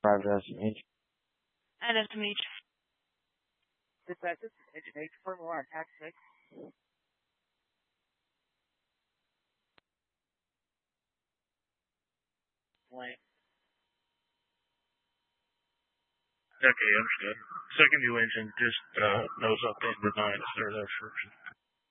private SMH. And SMH. Dispatch, this is Engine 8 for more on tax 6. Blank. Okay, understood. Second new engine, just nose up and denied. Is there that first?